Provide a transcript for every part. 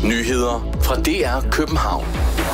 Nyheder fra DR København.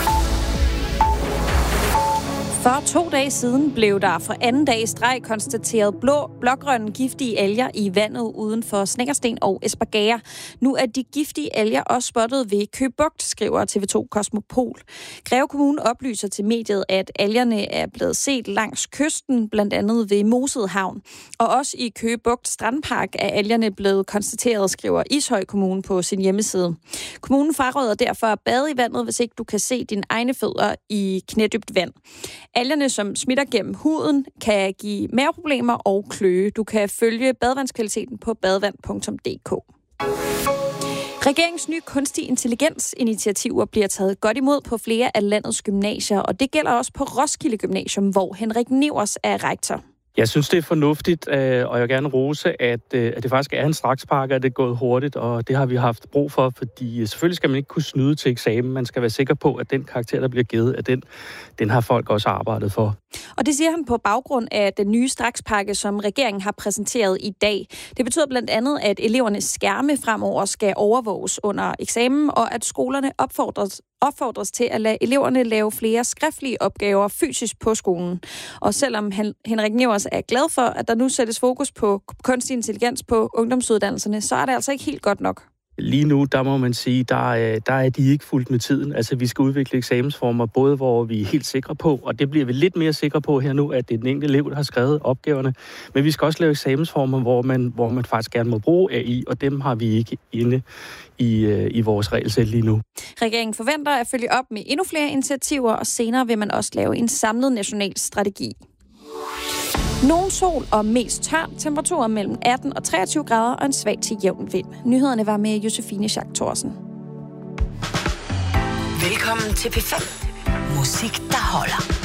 For 2 dage siden blev der for anden dag i streg konstateret blågrønne giftige alger i vandet uden for Snekkersten og Espergærde. Nu er de giftige alger også spottet ved Køge Bugt, skriver TV2 Kosmopol. Greve Kommune oplyser til mediet, at algerne er blevet set langs kysten, blandt andet ved Mosed Havn. Og også i Køge Bugt Strandpark er algerne blevet konstateret, skriver Ishøj Kommune på sin hjemmeside. Kommunen fraråder derfor at bade i vandet, hvis ikke du kan se dine egne fødder i knædybt vand. Algerne, som smitter gennem huden, kan give maveproblemer og kløe. Du kan følge badevandskvaliteten på badevand.dk. Regeringens nye kunstig intelligens-initiativer bliver taget godt imod på flere af landets gymnasier, og det gælder også på Roskilde Gymnasium, hvor Henrik Nevers er rektor. Jeg synes, det er fornuftigt, og jeg vil gerne rose, at det faktisk er en strakspakke, at det er gået hurtigt, og det har vi haft brug for, fordi selvfølgelig skal man ikke kunne snyde til eksamen. Man skal være sikker på, at den karakter, der bliver givet, at den har folk også arbejdet for. Og det siger han på baggrund af den nye strakspakke, som regeringen har præsenteret i dag. Det betyder blandt andet, at elevernes skærme fremover skal overvåges under eksamen, og at skolerne opfordres til at lade eleverne lave flere skriftlige opgaver fysisk på skolen. Og selvom Henrik Nevers er glad for, at der nu sættes fokus på kunstig intelligens på ungdomsuddannelserne, så er det altså ikke helt godt nok. Lige nu, der må man sige, der er de ikke fuldt med tiden. Altså, vi skal udvikle eksamensformer, både hvor vi er helt sikre på, og det bliver vi lidt mere sikre på her nu, at det er den enkelte elev, der har skrevet opgaverne. Men vi skal også lave eksamensformer, hvor man faktisk gerne må bruge AI, og dem har vi ikke inde i vores regelsæt lige nu. Regeringen forventer at følge op med endnu flere initiativer, og senere vil man også lave en samlet national strategi. Nogen sol og mest tørt, temperaturer mellem 18 og 23 grader og en svag til jævn vind. Nyhederne var med Josefine Schack Thorsen. Velkommen til P5. Musik, der holder.